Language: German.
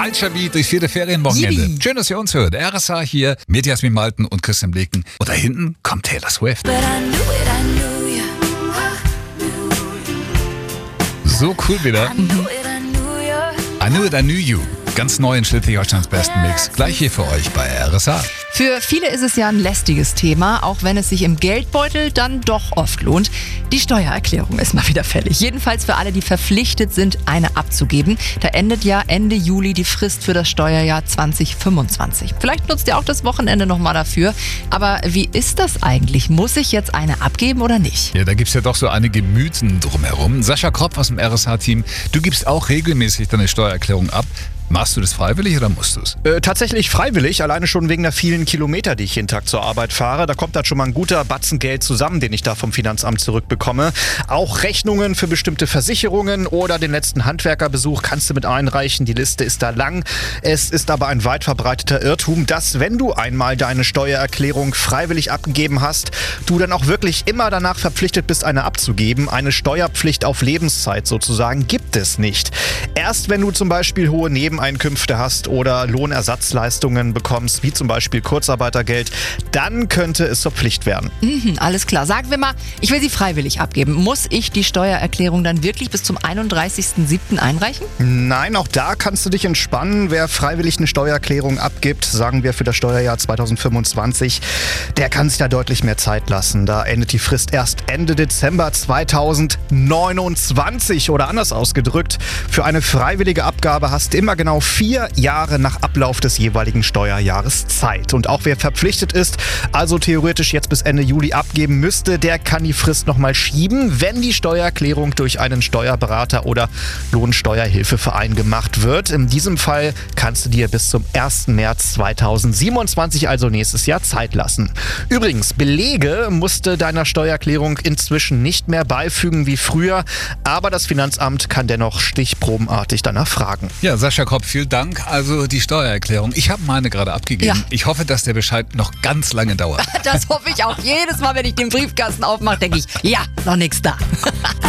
Falscher Beat durch 4. Ferienwochenende. Yippie. Schön, dass ihr uns hört. RSA hier mit Jasmin Malten und Christian Bleken. Und da hinten kommt Taylor Swift. But I knew it, I knew you. So cool wieder. I knew it, I knew you. I Knew It, I Knew You. Ganz neu in Schleswig-Holsteins besten Mix. Gleich hier für euch bei RSA. Für viele ist es ja ein lästiges Thema, auch wenn es sich im Geldbeutel dann doch oft lohnt. Die Steuererklärung ist mal wieder fällig. Jedenfalls für alle, die verpflichtet sind, eine abzugeben. Da endet ja Ende Juli die Frist für das Steuerjahr 2025. Vielleicht nutzt ihr auch das Wochenende nochmal dafür. Aber wie ist das eigentlich? Muss ich jetzt eine abgeben oder nicht? Ja, da gibt's ja doch so einige Mythen drumherum. Sascha Kropp aus dem RSA-Team, du gibst auch regelmäßig deine Steuererklärung ab. Machst du das freiwillig oder musst du es? Tatsächlich freiwillig, alleine schon wegen der vielen Kilometer, die ich jeden Tag zur Arbeit fahre. Da kommt dann schon mal ein guter Batzen Geld zusammen, den ich da vom Finanzamt zurückbekomme. Auch Rechnungen für bestimmte Versicherungen oder den letzten Handwerkerbesuch kannst du mit einreichen. Die Liste ist da lang. Es ist aber ein weit verbreiteter Irrtum, dass wenn du einmal deine Steuererklärung freiwillig abgegeben hast, du dann auch wirklich immer danach verpflichtet bist, eine abzugeben. Eine Steuerpflicht auf Lebenszeit sozusagen gibt es nicht. Erst wenn du zum Beispiel hohe Nebeneinkünfte hast oder Lohnersatzleistungen bekommst, wie zum Beispiel Kurzarbeitergeld, dann könnte es zur Pflicht werden. Alles klar. Sagen wir mal, ich will sie freiwillig abgeben. Muss ich die Steuererklärung dann wirklich bis zum 31.07. einreichen? Nein, auch da kannst du dich entspannen. Wer freiwillig eine Steuererklärung abgibt, sagen wir für das Steuerjahr 2025, der kann sich da deutlich mehr Zeit lassen. Da endet die Frist erst Ende Dezember 2029 oder anders ausgedrückt. Für eine freiwillige Abgabe hast du immer genau 4 Jahre nach Ablauf des jeweiligen Steuerjahres Zeit. Und auch wer verpflichtet ist, also theoretisch jetzt bis Ende Juli abgeben müsste, der kann die Frist nochmal schieben, wenn die Steuererklärung durch einen Steuerberater oder Lohnsteuerhilfeverein gemacht wird. In diesem Fall kannst du dir bis zum 1. März 2027, also nächstes Jahr, Zeit lassen. Übrigens, Belege musste deiner Steuererklärung inzwischen nicht mehr beifügen wie früher, aber das Finanzamt kann dennoch stichprobenartig danach fragen. Ja, Sascha Kropp, vielen Dank. Also die Steuererklärung. Ich habe meine gerade abgegeben. Ja. Ich hoffe, dass der Bescheid noch ganz lange dauert. Das hoffe ich auch. Jedes Mal, wenn ich den Briefkasten aufmache, denke ich, ja, noch nichts da.